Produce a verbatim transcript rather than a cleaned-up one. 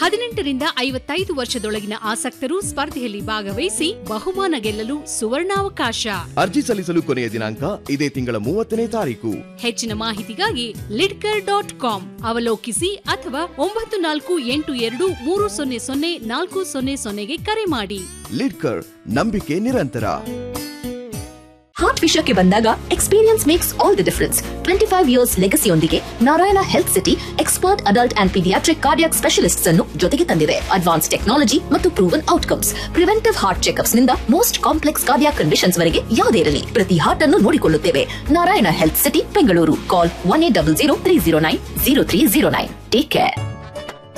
ಹದಿನೆಂಟರಿಂದ ಐವತ್ತೈದು ವರ್ಷದೊಳಗಿನ ಆಸಕ್ತರು ಸ್ಪರ್ಧೆಯಲ್ಲಿ ಭಾಗವಹಿಸಿ ಬಹುಮಾನ ಗೆಲ್ಲಲು ಸುವರ್ಣಾವಕಾಶ. ಅರ್ಜಿ ಸಲ್ಲಿಸಲು ಕೊನೆಯ ದಿನಾಂಕ ಇದೇ ತಿಂಗಳ ಮೂವತ್ತನೇ ತಾರೀಕು. ಹೆಚ್ಚಿನ ಮಾಹಿತಿಗಾಗಿ ಲಿಡ್ಕರ್ ಡಾಟ್ ಕಾಮ್ ಅವಲೋಕಿಸಿ ಅಥವಾ ಒಂಬತ್ತು ನಾಲ್ಕು ಎಂಟು ಎರಡು ಮೂರು ಸೊನ್ನೆ ಸೊನ್ನೆ ನಾಲ್ಕು ಸೊನ್ನೆ ಸೊನ್ನೆಗೆ ಕರೆ ಮಾಡಿ. ಲಿಡ್ಕರ್, ನಂಬಿಕೆ ನಿರಂತರ. ಹಾರ್ಟ್ ವಿಷಯಕ್ಕೆ ಬಂದಾಗ experience makes all the difference. Twenty five years ಲೆಗಸಿಯೊಂದಿಗೆ Narayana health city expert adult and paediatric cardiac specialists ಅನ್ನು ಜೊತೆಗೆ ತಂದಿದೆ. ಅಡ್ವಾನ್ಸ್ ಟೆಕ್ನಾಲಜಿ ಮತ್ತು proven outcomes. Preventive heart checkups ನಿಂದ ಮೋಸ್ಟ್ ಕಾಂಪ್ಲೆಕ್ಸ್ ಕಾರ್ಡಿಯಾಕ್ ಕಂಡೀಷನ್ಸ್ ವರೆಗೆ ಯಾವುದೇ ಇರಲಿ, ಪ್ರತಿ ಹಾರ್ಟ್ ಅನ್ನು ನೋಡಿಕೊಳ್ಳುತ್ತೇವೆ. Narayana health city, Bengaluru. ಕಾಲ್ one eight double zero three zero nine zero three zero nine. Take care.